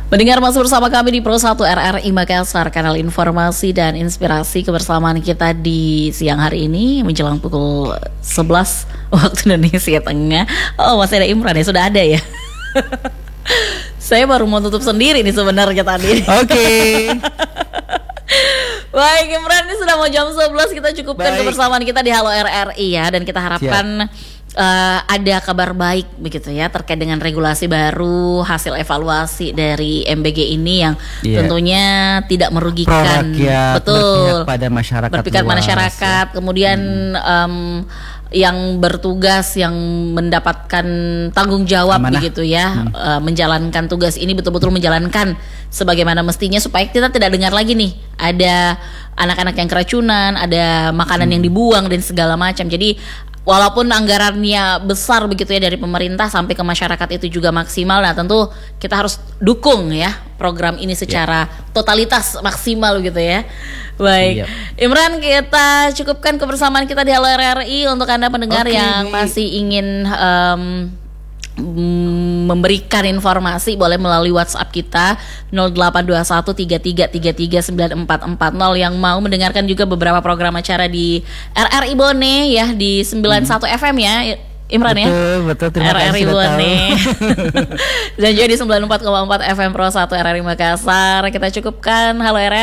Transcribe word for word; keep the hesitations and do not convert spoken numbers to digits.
Mendengar masih bersama kami di Pro satu R R I Makassar, kanal informasi dan inspirasi. Kebersamaan kita di siang hari ini menjelang pukul sebelas waktu Indonesia Tengah. Oh, masih ada Imran ya? Sudah ada ya? Saya baru mau tutup sendiri nih sebenarnya tadi. Oke. Okay. Baik Imran, ini sudah mau jam sebelas, kita cukupkan Baik. kebersamaan kita di Halo R R I ya. Dan kita harapkan uh, ada kabar baik begitu ya terkait dengan regulasi baru, hasil evaluasi dari M B G ini yang yeah. tentunya tidak merugikan. Prorakyat, betul. Berpihak pada masyarakat. Berpihak pada masyarakat. Ya. Kemudian hmm. um, yang bertugas, yang mendapatkan tanggung jawab Amanah. begitu ya, hmm. uh, menjalankan tugas ini betul-betul menjalankan sebagaimana mestinya, supaya kita tidak dengar lagi nih ada anak-anak yang keracunan, ada makanan hmm. yang dibuang dan segala macam. Jadi walaupun anggarannya besar begitu ya dari pemerintah sampai ke masyarakat itu juga maksimal. Nah tentu kita harus dukung ya program ini secara yeah. totalitas maksimal gitu ya. Baik, yep. Imran, kita cukupkan kebersamaan kita di Halo R R I. Untuk Anda pendengar okay. yang masih ingin um, memberikan informasi, boleh melalui WhatsApp kita nol delapan dua satu tiga tiga tiga tiga sembilan empat empat nol. Yang mau mendengarkan juga beberapa program acara di R R I Bone ya, di sembilan puluh satu hmm. F M ya Imran, betul, ya betul, terima R R I Bone dan juga di sembilan puluh empat koma empat F M Pro satu R R I Makassar. Kita cukupkan Halo R R I.